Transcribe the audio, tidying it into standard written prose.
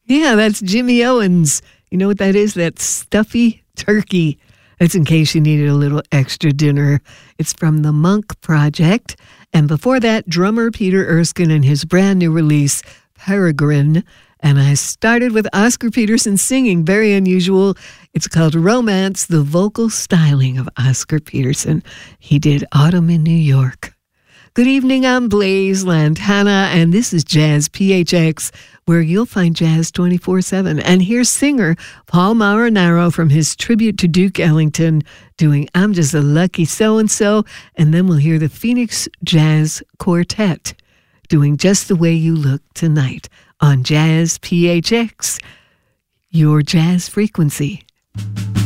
Yeah, that's Jimmy Owens. You know what that is? That's stuffy turkey. That's in case you needed a little extra dinner. It's from the Monk Project. And before that, drummer Peter Erskine and his brand new release, Peregrine. And I started with Oscar Peterson singing, very unusual. It's called Romance, the vocal styling of Oscar Peterson. He did Autumn in New York. Good evening, I'm Blaze Lantana, and this is Jazz PHX, where you'll find jazz 24/7. And here's singer Paul Marinaro from his tribute to Duke Ellington doing I'm Just a Lucky So-and-So, and then we'll hear the Phoenix Jazz Quartet doing Just the Way You Look Tonight on Jazz PHX, your jazz frequency.